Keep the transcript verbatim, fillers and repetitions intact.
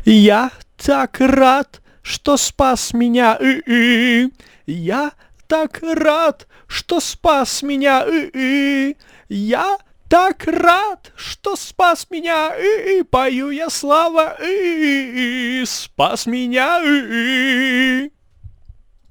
Я так рад, что спас меня. И-и. Я так рад, что спас меня. И-и. Я так рад, что спас меня. И-и. Пою я слава. И-и. Спас меня. И-и.